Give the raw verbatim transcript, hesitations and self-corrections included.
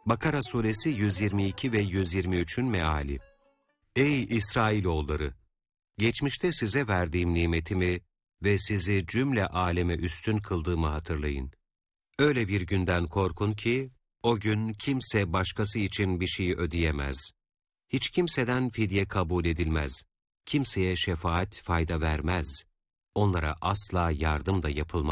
Bakara suresi yüz yirmi iki ve yüz yirmi üçün meali. Ey İsrailoğulları! Geçmişte size verdiğim nimetimi ve sizi cümle aleme üstün kıldığımı hatırlayın. Öyle bir günden korkun ki, o gün kimse başkası için bir şey ödeyemez. Hiç kimseden fidye kabul edilmez. Kimseye şefaat fayda vermez. Onlara asla yardım da yapılmaz.